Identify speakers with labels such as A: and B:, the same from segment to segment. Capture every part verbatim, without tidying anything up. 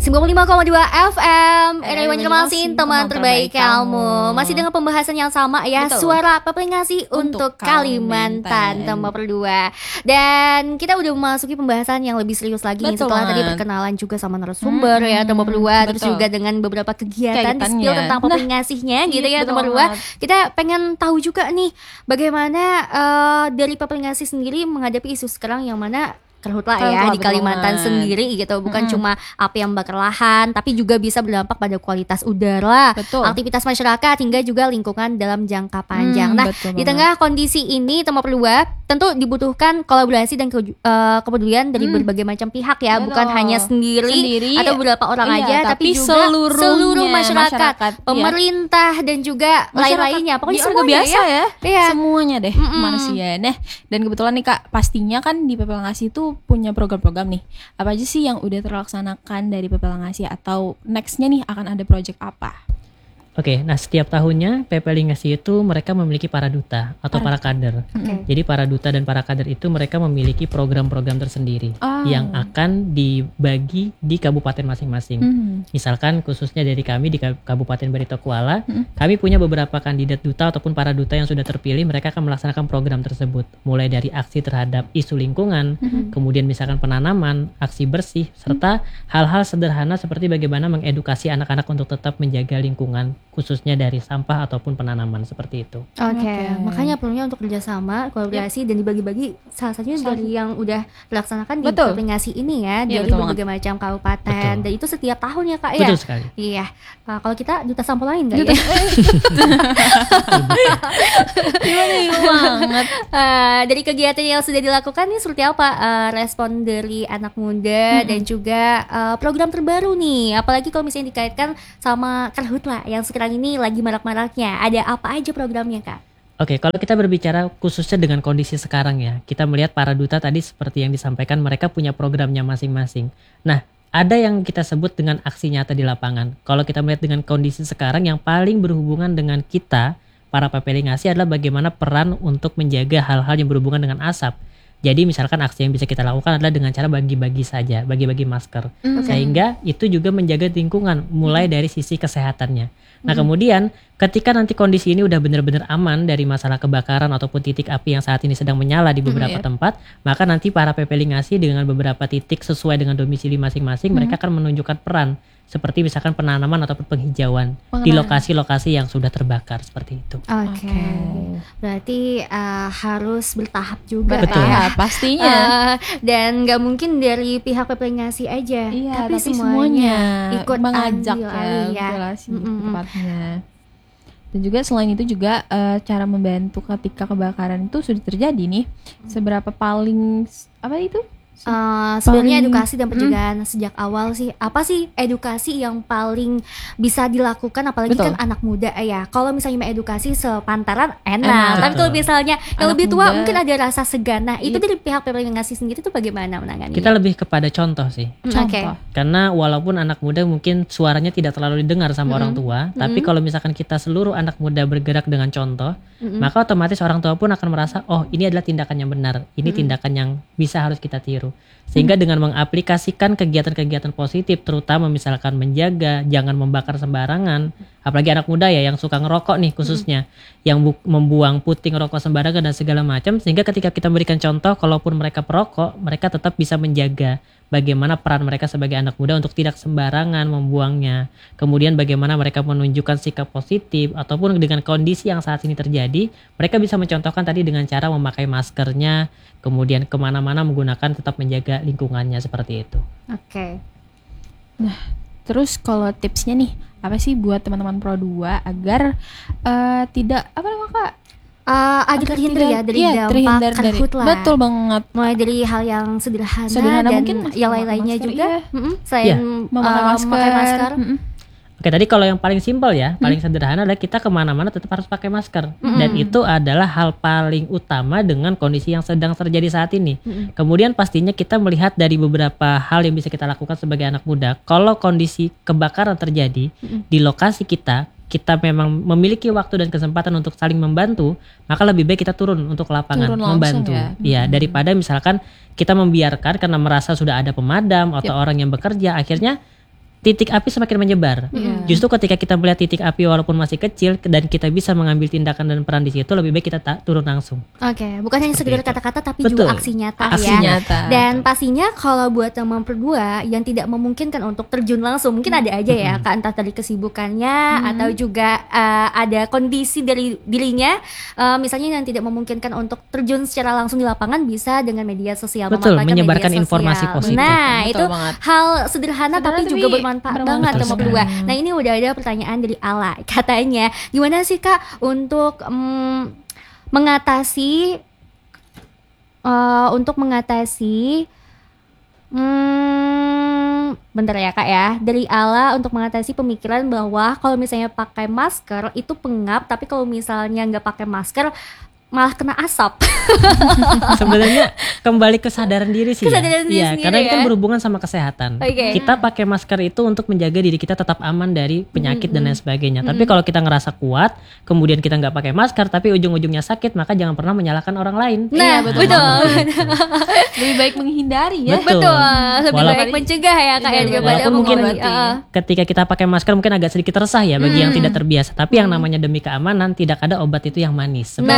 A: sembilan puluh lima koma dua F M R I Banjarmasin, teman terbaik kamu.
B: kamu.
A: Masih dengan pembahasan yang sama ya.
B: Betul.
A: Suara Pepelingasih untuk
B: Untuk
A: Kalimantan,
B: Kalimantan.
A: tambah berdua. Dan kita udah memasuki pembahasan yang lebih serius lagi nih,
B: Betul
A: setelah tadi
B: banget.
A: perkenalan juga sama narasumber ya, tambah berdua. Terus
B: betul.
A: juga dengan beberapa kegiatan di
B: Kegiatannya.
A: spill tentang
B: Nah,
A: Pepelingasihnya gitu
B: iya,
A: ya,
B: betul
A: tambah berdua.
B: banget.
A: Kita pengen tahu juga nih bagaimana eh, dari Pepelingasih sendiri menghadapi isu sekarang yang mana karhutla ya
B: Karhutla,
A: di
B: betul
A: Kalimantan
B: banget.
A: sendiri gitu, bukan
B: Mm-mm.
A: cuma api yang bakar lahan, tapi juga bisa berdampak pada kualitas udara,
B: Betul.
A: aktivitas masyarakat hingga juga lingkungan dalam jangka panjang.
B: Hmm,
A: Nah,
B: betul
A: di
B: banget.
A: tengah kondisi ini teman berdua tentu dibutuhkan kolaborasi dan ke- eh, kepedulian dari
B: Hmm.
A: berbagai macam pihak ya,
B: Betul.
A: bukan hanya sendiri,
B: Sendiri,
A: atau beberapa orang
B: iya,
A: aja, tapi,
B: tapi
A: juga
B: seluruhnya
A: seluruh masyarakat,
B: masyarakat, iya.
A: pemerintah dan juga lain-lainnya. Pokoknya
B: di orga
A: semuanya
B: biasa
A: ya.
B: ya,
A: Iya.
B: semuanya deh
A: Mm-mm.
B: manusia. Nah, dan kebetulan nih Kak, pastinya kan di Pepelingasih itu punya program-program nih. Apa aja sih yang udah terlaksanakan dari Pepelingasih, atau nextnya nih akan ada project apa?
C: Oke, nah setiap tahunnya Pepelingasih itu mereka memiliki para duta atau para kader.
A: Oke.
C: Jadi para duta dan para kader itu mereka memiliki program-program tersendiri
B: Oh.
C: yang akan dibagi di kabupaten masing-masing.
B: Hmm.
C: Misalkan khususnya dari kami di Kab- Kabupaten Barito Kuala,
B: Mm.
C: kami punya beberapa kandidat duta ataupun para duta yang sudah terpilih, mereka akan melaksanakan program tersebut. Mulai dari aksi terhadap isu lingkungan,
B: Mm-hmm.
C: kemudian misalkan penanaman, aksi bersih, serta hal-hal sederhana seperti bagaimana mengedukasi anak-anak untuk tetap menjaga lingkungan, khususnya dari sampah ataupun penanaman seperti itu.
A: Oke,
B: Oke.
A: makanya perlunya untuk kerjasama, kolaborasi dan dibagi-bagi. Salah satunya
B: Salah
A: dari yang udah dilaksanakan di
B: Betul.
A: Pepelingasih ini ya,
B: Iya,
A: dari
B: betul
A: berbagai macam kabupaten.
C: Betul.
A: Dan itu setiap tahun ya kak ya.
C: Betul sekali.
A: Iya. Uh, kalau kita duta sampel lain nggak
B: Duta-
A: ya?
B: Gimana ya banget?
A: Uh, dari kegiatan yang sudah dilakukan nih seperti apa uh, respon dari anak muda dan juga uh, program terbaru nih, apalagi kalau misalnya dikaitkan sama karhutla yang sekarang ini lagi marak-maraknya. Ada apa aja programnya kak?
C: Oke, kalau kita berbicara khususnya dengan kondisi sekarang ya, kita melihat para duta tadi seperti yang disampaikan, mereka punya programnya masing-masing. Nah, ada yang kita sebut dengan aksi nyata di lapangan. Kalau kita melihat dengan kondisi sekarang, yang paling berhubungan dengan kita, para Pepelingasih, adalah bagaimana peran untuk menjaga hal-hal yang berhubungan dengan asap. Jadi misalkan aksi yang bisa kita lakukan adalah dengan cara bagi-bagi saja, bagi-bagi masker.
B: Hmm.
C: Sehingga itu juga menjaga lingkungan, mulai dari sisi kesehatannya. Nah kemudian ketika nanti kondisi ini udah benar-benar aman dari masalah kebakaran ataupun titik api yang saat ini sedang menyala di beberapa
B: iya.
C: tempat, maka nanti para Pepelingasih dengan beberapa titik sesuai dengan domisili masing-masing, mereka akan menunjukkan peran seperti misalkan penanaman ataupun penghijauan di
B: Pengenalan.
C: lokasi-lokasi yang sudah terbakar seperti itu.
A: Oke,
B: Oke.
A: berarti uh, harus bertahap juga
C: Betul.
A: ya.
B: Bertahap pastinya.
A: Uh, dan nggak mungkin dari pihak Pepelingasih aja,
B: Iya,
A: tapi,
B: tapi,
A: semuanya,
B: semuanya
A: ikut
B: mengajak
A: andil
B: ya,
A: alih ya.
B: betul lah sih,
A: Mm-mm.
B: tepatnya. Dan juga selain itu juga eh, cara membantu ketika kebakaran itu sudah terjadi nih. Seberapa paling apa itu?
A: Uh, sebenarnya
B: Paling-
A: edukasi dan pencegahan sejak awal sih, apa sih edukasi yang paling bisa dilakukan, apalagi
B: Betul.
A: kan anak muda ya. Kalau misalnya edukasi sepantaran enak,
B: Enak.
A: tapi kalau misalnya yang
B: Anak
A: lebih tua
B: muda.
A: mungkin ada rasa segan. Nah itu
B: Iya.
A: dari pihak Pepelingasih sendiri tuh bagaimana menangani?
C: Kita lebih kepada contoh sih.
A: Hmm,
B: Contoh.
A: oke.
C: Karena walaupun anak muda mungkin suaranya tidak terlalu didengar sama orang tua, tapi kalau misalkan kita seluruh anak muda bergerak dengan contoh, maka otomatis orang tua pun akan merasa, oh ini adalah tindakan yang benar, ini tindakan yang bisa harus kita tiru. Sehingga dengan mengaplikasikan kegiatan-kegiatan positif, terutama misalkan menjaga, jangan membakar sembarangan, apalagi anak muda ya yang suka ngerokok nih khususnya, yang bu- membuang puting rokok sembarangan dan segala macam, sehingga ketika kita berikan contoh, kalaupun mereka perokok, mereka tetap bisa menjaga bagaimana peran mereka sebagai anak muda untuk tidak sembarangan membuangnya. Kemudian bagaimana mereka menunjukkan sikap positif ataupun dengan kondisi yang saat ini terjadi, mereka bisa mencontohkan tadi dengan cara memakai maskernya, kemudian kemana-mana menggunakan tetap menjaga lingkungannya seperti itu.
A: Oke.
B: Terus kalau tipsnya nih, apa sih buat teman-teman Pro dua agar eh, tidak apa namanya Kak?
A: Uh, agak
B: Agar
A: terhindar
B: tidak-
A: ya dari
B: iya,
A: dampak
B: terhindar dari-
A: karhutla.
B: Betul banget.
A: Mulai dari hal yang sederhana,
B: Sederhana
A: dan
B: mungkin
A: yang lain-lainnya
B: masker,
A: juga.
B: iya.
A: Mm-mm, selain
C: Iya.
B: Memakai
A: uh,
B: masker.
A: memakai masker.
B: Mm-mm.
C: Oke, tadi kalau yang paling simpel ya, paling sederhana adalah kita kemana-mana tetap harus pakai masker. Dan itu adalah hal paling utama dengan kondisi yang sedang terjadi saat ini. Kemudian pastinya kita melihat dari beberapa hal yang bisa kita lakukan sebagai anak muda. Kalau kondisi kebakaran terjadi di lokasi kita, kita memang memiliki waktu dan kesempatan untuk saling membantu, maka lebih baik kita turun untuk ke lapangan,
B: Turun langsung
C: membantu.
B: ya.
C: Iya, daripada misalkan kita membiarkan karena merasa sudah ada pemadam atau orang yang bekerja, akhirnya titik api semakin menyebar.
B: Iya.
C: Justru ketika kita melihat titik api walaupun masih kecil dan kita bisa mengambil tindakan dan peran di situ, lebih baik kita ta- turun langsung.
A: Oke, bukan hanya sekedar
C: Seperti itu.
A: kata-kata tapi
C: Betul.
A: juga aksi nyata
C: Aksi
A: ya.
B: nyata.
A: Dan pastinya kalau buat teman berdua yang tidak memungkinkan untuk terjun langsung, mungkin ada aja ya, Kak, entah dari kesibukannya atau juga uh, ada kondisi dari dirinya, uh, misalnya yang tidak memungkinkan untuk terjun secara langsung di lapangan, bisa dengan media sosial,
C: Betul,
A: memanfaatkan
C: menyebarkan
A: media
C: informasi
A: sosial.
C: positif.
A: Nah,
B: Betul
A: itu
B: banget.
A: hal sederhana
B: Sederhana
A: tapi
B: tapi
A: juga bermanfaat
B: bermanfaat.
A: banget
C: Betul
A: teman
C: sekali.
A: berdua. Nah, ini udah ada pertanyaan dari Ala. Katanya, gimana sih Kak untuk mm, mengatasi uh, untuk mengatasi hmm, bentar ya Kak ya, dari Ala untuk mengatasi pemikiran bahwa kalau misalnya pakai masker itu pengap, tapi kalau misalnya nggak pakai masker malah kena asap.
C: Sebenarnya kembali kesadaran diri sih
A: Kesadaran
C: ya.
A: diri
C: Iya,
A: sendiri
C: karena ini kan
A: ya.
C: berhubungan sama kesehatan.
A: Oke.
C: Kita pakai masker itu untuk menjaga diri kita tetap aman dari penyakit dan lain sebagainya. Tapi kalau kita ngerasa kuat, kemudian kita nggak pakai masker tapi ujung-ujungnya sakit, maka jangan pernah menyalahkan orang lain.
A: Nah,
B: Iya, betul.
A: betul.
B: Lebih baik menghindari ya.
C: Betul.
A: Betul, lebih
C: Walaupun-
A: baik mencegah ya Kak ya,
B: Iya,
A: daripada
C: walaupun mungkin
A: mengobati.
B: berarti.
A: Ah.
C: Ketika kita pakai masker mungkin agak sedikit resah ya bagi yang tidak terbiasa. Tapi yang namanya demi keamanan, tidak ada obat itu yang manis. Seperti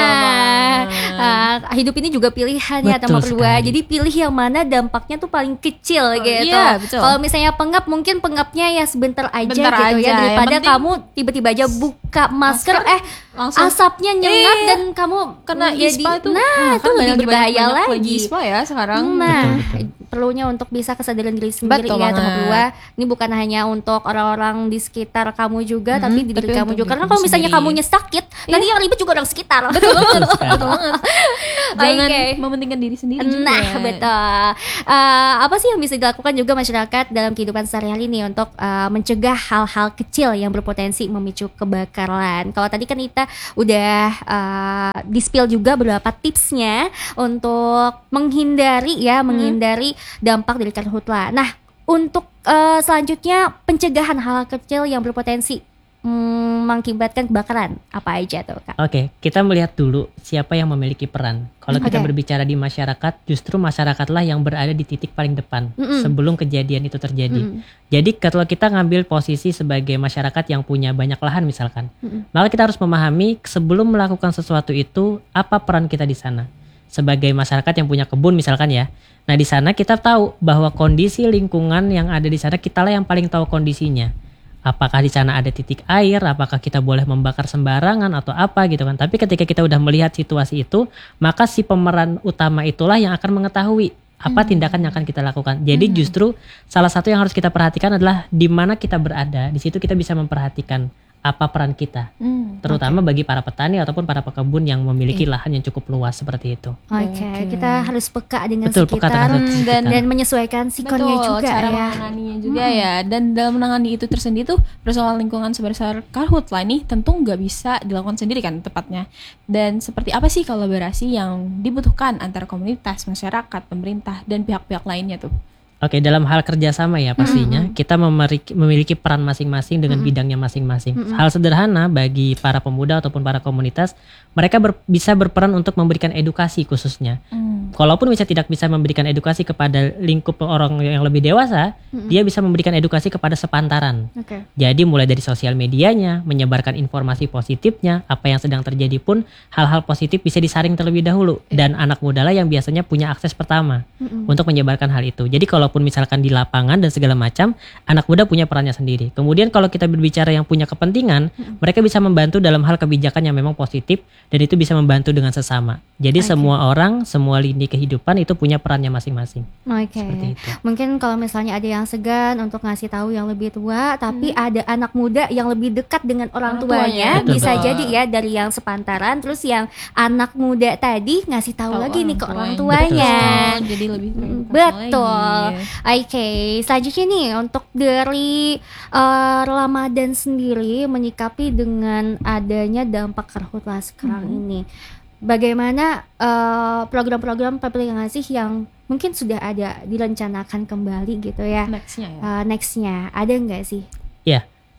A: Nah, ah, hidup ini juga pilihan ya
C: Betul
A: teman berdua.
C: sekali.
A: Jadi pilih yang mana dampaknya tuh paling kecil gitu.
B: iya, betul.
A: Kalau misalnya pengap, mungkin pengapnya ya sebentar aja
B: Bentar
A: gitu
B: aja.
A: ya, daripada
B: Yang penting-
A: kamu tiba-tiba aja buka masker,
B: Masker,
A: eh
B: langsung-
A: asapnya nyengat
B: Iya.
A: dan kamu
B: Kena
A: menjadi-
B: ispa itu,
A: nah
B: hmm,
A: itu
B: kan
A: lebih
B: banyak-
A: berbahaya
B: banyak
A: lagi.
B: ispa ya sekarang.
A: Nah,
C: Betul,
A: perlunya untuk bisa kesadaran diri sendiri
B: Betul
A: ya teman
B: banget.
A: berdua. Ini bukan hanya untuk orang-orang di sekitar kamu juga,
B: Mhm,
A: tapi di diri
B: tapi
A: kamu
B: untuk
A: juga. Karena
B: diri
A: kalau misalnya
B: sendiri.
A: kamunya sakit, nanti yang ribet juga orang sekitar.
B: Betul banget.
C: sekali.
B: Betul banget. Jangan
A: Oke.
B: mementingkan diri sendiri juga.
A: Nah, betul. Eh, apa sih yang bisa dilakukan juga masyarakat dalam kehidupan sehari-hari nih untuk eh, mencegah hal-hal kecil yang berpotensi memicu kebakaran? Kalau tadi kan kita udah uh, di-spill juga beberapa tipsnya untuk menghindari ya, menghindari dampak dari karhutla. Nah, untuk eh, selanjutnya pencegahan hal-hal kecil yang berpotensi mm, mengakibatkan kebakaran apa aja tuh Kak?
C: Oke, kita melihat dulu siapa yang memiliki peran. Kalau kita
A: Oke.
C: berbicara di masyarakat, justru masyarakatlah yang berada di titik paling depan
A: Mm-mm.
C: sebelum kejadian itu terjadi.
A: Mm-mm.
C: Jadi kalau kita ngambil posisi sebagai masyarakat yang punya banyak lahan misalkan,
A: Mm-mm.
C: maka kita harus memahami sebelum melakukan sesuatu itu apa peran kita di sana. Sebagai masyarakat yang punya kebun misalkan ya. Nah, di sana kita tahu bahwa kondisi lingkungan yang ada di sana kitalah yang paling tahu kondisinya. Apakah di sana ada titik air, apakah kita boleh membakar sembarangan atau apa gitu kan. Tapi ketika kita udah melihat situasi itu, maka si pemeran utama itulah yang akan mengetahui apa tindakan yang akan kita lakukan. Jadi justru salah satu yang harus kita perhatikan adalah di mana kita berada. Di situ kita bisa memperhatikan apa peran kita,
B: Hmm,
C: terutama bagi para petani ataupun para pekebun yang memiliki lahan yang cukup luas seperti itu.
A: Oke,
B: Oke.
A: kita harus peka dengan
C: Betul, peka
A: sekitar
C: terhadap
A: dan,
C: sekitar.
A: dan menyesuaikan sikonnya
B: betul,
A: juga
B: cara
A: ya.
B: menanganinya juga ya. Dan dalam menangani itu tersendiri tuh persoalan lingkungan sebesar karhutla ini tentu nggak bisa dilakukan sendiri kan tepatnya. Dan seperti apa sih kolaborasi yang dibutuhkan antara komunitas, masyarakat, pemerintah dan pihak-pihak lainnya tuh?
C: Oke, dalam hal kerjasama ya pastinya kita memiliki, memiliki peran masing-masing dengan bidangnya masing-masing. Hal sederhana bagi para pemuda ataupun para komunitas, mereka ber- bisa berperan untuk memberikan edukasi khususnya. Kalaupun bisa tidak bisa memberikan edukasi kepada lingkup orang yang lebih dewasa, dia bisa memberikan edukasi kepada sepantaran.
A: Oke.
C: Jadi mulai dari sosial medianya, menyebarkan informasi positifnya, apa yang sedang terjadi pun hal-hal positif bisa disaring terlebih dahulu. Dan anak muda lah yang biasanya punya akses pertama untuk menyebarkan hal itu. Jadi kalaupun misalkan di lapangan dan segala macam, anak muda punya perannya sendiri. Kemudian kalau kita berbicara yang punya kepentingan, mereka bisa membantu dalam hal kebijakan yang memang positif dan itu bisa membantu dengan sesama. Jadi
A: Oke.
C: semua orang, semua lini kehidupan itu punya perannya masing-masing.
A: Oke.
C: Seperti itu.
A: Mungkin kalau misalnya ada yang segan untuk ngasih tahu yang lebih tua, tapi ada anak muda yang lebih dekat dengan orang,
B: Orang
A: tuanya,
B: tuanya,
C: betul.
A: bisa
B: Betul.
A: jadi ya dari yang sepantaran, terus yang anak muda tadi ngasih tahu
B: Tahu
A: lagi nih ke
B: orang
A: orang
B: tuanya.
A: tuanya.
B: Betul, jadi lebih teredukasi
A: Betul.
B: lagi.
A: Oke, selanjutnya nih untuk dari eh, Ramadan sendiri menyikapi dengan adanya dampak karhutla sekarang ini. Bagaimana eh, program-program pepelingasi yang mungkin sudah ada direncanakan kembali gitu ya?
B: Nextnya ya.
A: Eh, nextnya ada nggak sih?
C: Ya,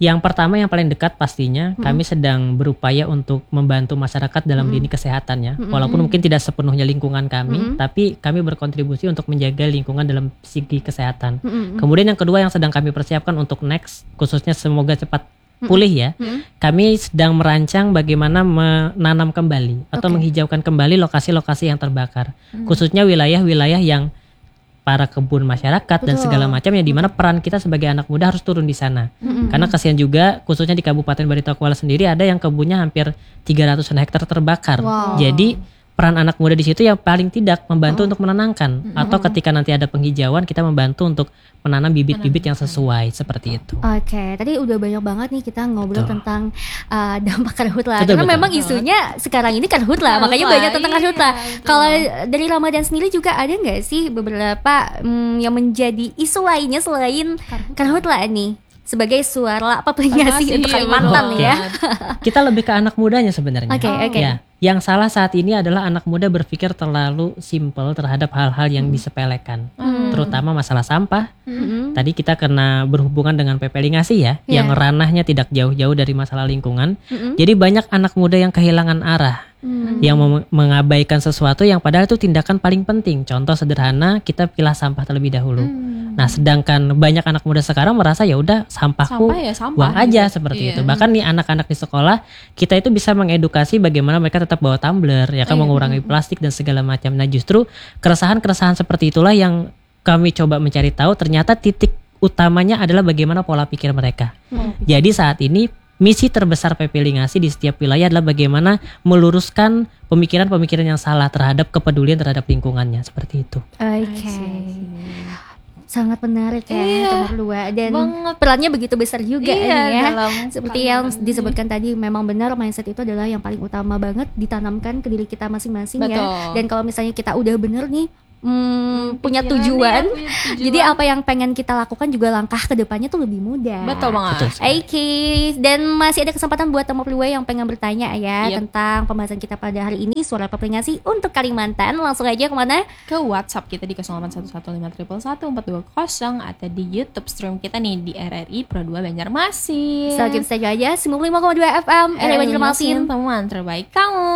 C: Yang pertama yang paling dekat pastinya
A: Mm-mm.
C: kami sedang berupaya untuk membantu masyarakat dalam
A: Mm-mm.
C: lini kesehatannya.
A: Mm-mm.
C: Walaupun mungkin tidak sepenuhnya lingkungan kami,
A: Mm-mm.
C: tapi kami berkontribusi untuk menjaga lingkungan dalam segi kesehatan.
A: Mm-mm.
C: Kemudian yang kedua yang sedang kami persiapkan untuk next, khususnya semoga cepat pulih ya.
A: Mm-mm.
C: Kami sedang merancang bagaimana menanam kembali atau
A: Oke.
C: menghijaukan kembali lokasi-lokasi yang terbakar. Khususnya wilayah-wilayah yang para kebun masyarakat dan
A: Betul.
C: segala macamnya, di mana peran kita sebagai anak muda harus turun di sana.
A: Mm-mm.
C: Karena kasihan juga khususnya di Kabupaten Barito Kuala sendiri ada yang kebunnya hampir tiga ratusan hektar terbakar.
A: Wow.
C: Jadi peran anak muda di situ yang paling tidak membantu untuk menenangkan, atau ketika nanti ada penghijauan kita membantu untuk menanam bibit-bibit yang sesuai seperti itu.
A: Oke, tadi udah banyak banget nih kita ngobrol
C: Betul.
A: tentang uh, dampak karhutla.
C: Betul,
A: Karena
C: betul.
A: memang isunya sekarang ini karhutla, makanya
B: Karhutla,
A: banyak tentang
B: iya,
A: karhutla.
B: betul.
A: Kalau dari Ramadan sendiri juga ada nggak sih beberapa mm, yang menjadi isu lainnya selain karhutla nih? Sebagai suara aplikasi
B: Makasih,
A: untuk Kalimantan
B: betul.
A: ya.
C: Kita lebih ke anak mudanya sebenarnya.
A: Oke, oke.
C: Ya, yang salah saat ini adalah anak muda berpikir terlalu simpel terhadap hal-hal yang disepelekan,
A: Hmm.
C: terutama masalah sampah.
A: Mm-mm.
C: Tadi kita kena berhubungan dengan P P Lingasi ya,
A: Iya.
C: yang ranahnya tidak jauh-jauh dari masalah lingkungan.
A: Mm-mm.
C: Jadi banyak anak muda yang kehilangan arah,
A: Hmm.
C: yang mem- mengabaikan sesuatu yang padahal itu tindakan paling penting. Contoh sederhana, kita pilah sampah terlebih dahulu. Nah, sedangkan banyak anak muda sekarang merasa ya udah sampahku
B: Sampah ya sampah
C: buang aja
B: gitu.
C: seperti
B: Iya.
C: itu. Bahkan nih anak-anak di sekolah kita itu bisa mengedukasi bagaimana mereka tetap bawa tumbler, ya kan,
B: Iya.
C: mengurangi plastik dan segala macam. Nah, justru keresahan-keresahan seperti itulah yang kami coba mencari tahu. Ternyata titik utamanya adalah bagaimana pola pikir mereka. Jadi saat ini misi terbesar P P Lingasi di setiap wilayah adalah bagaimana meluruskan pemikiran-pemikiran yang salah terhadap kepedulian terhadap lingkungannya, seperti itu.
A: Oke. Sangat menarik ya
B: Iya,
A: nomor dua, dan
B: banget.
A: perannya begitu besar juga
B: Iya,
A: nih ya.
B: dalam
A: Seperti
B: Kalimantan
A: yang
B: ini.
A: disebutkan tadi, memang benar mindset itu adalah yang paling utama banget ditanamkan ke diri kita masing-masing ya.
B: Betul.
A: Dan kalau misalnya kita udah bener nih hmm, punya
B: pikirannya,
A: tujuan,
B: punya tujuan.
A: jadi apa yang pengen kita lakukan juga langkah ke depannya tuh lebih mudah.
B: Betul banget.
C: Betul sekali.
A: Oke, dan masih ada kesempatan buat Temu Pliway yang pengen bertanya ya
B: Yep.
A: tentang pembahasan kita pada hari ini, suara aplikasi untuk Kalimantan. Langsung aja kemana?
B: Ke WhatsApp kita di nol delapan satu satu lima satu satu empat dua nol atau di YouTube stream kita nih di R R I Pro dua Banjarmasin.
A: So, kita saja aja sembilan puluh lima koma dua F M R R I Banjarmasin.
B: Teman terbaik kamu.